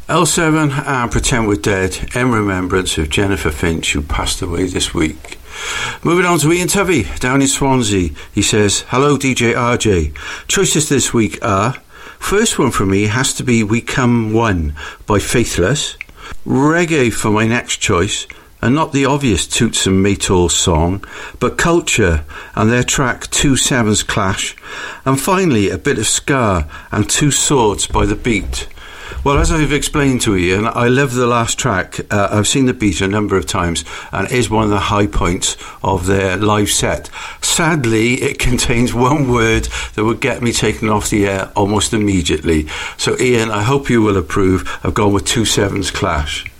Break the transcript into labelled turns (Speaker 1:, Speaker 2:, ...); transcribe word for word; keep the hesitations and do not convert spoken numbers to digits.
Speaker 1: L seven and Pretend We're Dead in remembrance of Jennifer Finch, who passed away this week. Moving on to Ian Tubby down in Swansea. He says, hello D J R J. Choices this week are, first one for me has to be We Come One by Faithless. Reggae for my next choice, and not the obvious Toots and Maytals song, but Culture and their track Two Sevens Clash. And finally, a bit of ska and Two Swords by The Beat. Well, as I've explained to Ian, I love the last track. Uh, I've seen The Beat a number of times, and it is one of the high points of their live set. Sadly, it contains one word that would get me taken off the air almost immediately. So, Ian, I hope you will approve. I've gone with Two Sevens Clash.